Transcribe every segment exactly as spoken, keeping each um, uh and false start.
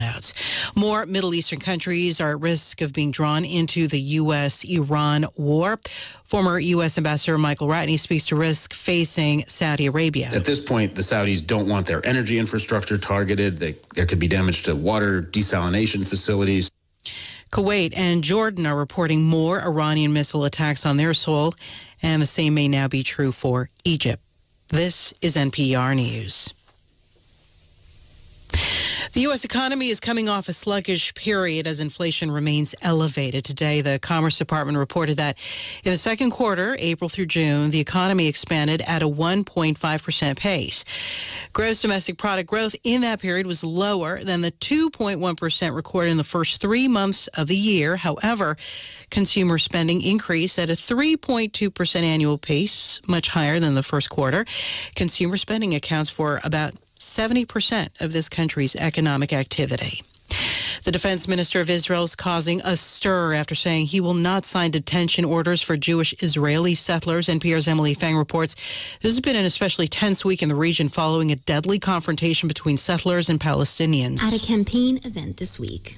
More Middle Eastern countries are at risk of being drawn into the U S Iran war. Former U S Ambassador Michael Ratney speaks to risk facing Saudi Arabia. At this point, the Saudis don't want their energy infrastructure targeted. They, there could be damage to water desalination facilities. Kuwait and Jordan are reporting more Iranian missile attacks on their soil, and the same may now be true for Egypt. This is N P R News. The U S economy is coming off a sluggish period as inflation remains elevated. Today, the Commerce Department reported that in the second quarter, April through June, the economy expanded at a one point five percent pace. Gross domestic product growth in that period was lower than the two point one percent recorded in the first three months of the year. However, consumer spending increased at a three point two percent annual pace, much higher than the first quarter. Consumer spending accounts for about seventy percent of this country's economic activity. The defense minister of Israel is causing a stir after saying he will not sign detention orders for Jewish Israeli settlers. N P R's Emily Fang reports this has been an especially tense week in the region following a deadly confrontation between settlers and Palestinians. At a campaign event this week,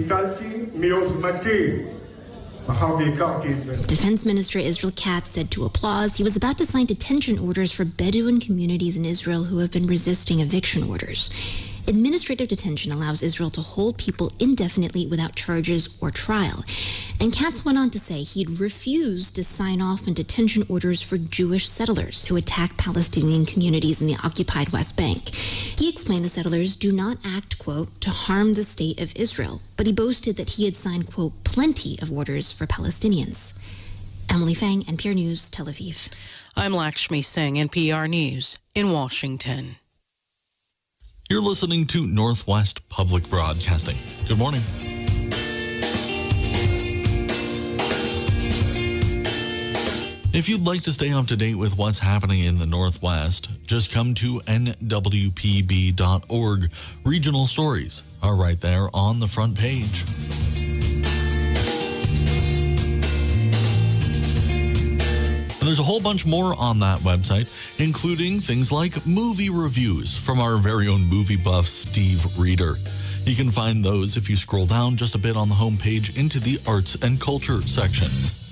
Defense Minister Israel Katz said to Applause he was about to sign detention orders for Bedouin communities in Israel who have been resisting eviction orders. Administrative detention allows Israel to hold people indefinitely without charges or trial. And Katz went on to say he'd refused to sign off on detention orders for Jewish settlers who attack Palestinian communities in the occupied West Bank. He explained the settlers do not act, quote, to harm the state of Israel, but he boasted that he had signed, quote, plenty of orders for Palestinians. Emily Fang, N P R News, Tel Aviv. I'm Lakshmi Singh, N P R News in Washington. You're listening to Northwest Public Broadcasting. Good morning. If you'd like to stay up to date with what's happening in the Northwest, just come to N W P B dot org. Regional stories are right there on the front page. And there's a whole bunch more on that website, including things like movie reviews from our very own movie buff, Steve Reeder. You can find those if you scroll down just a bit on the homepage into the arts and culture section.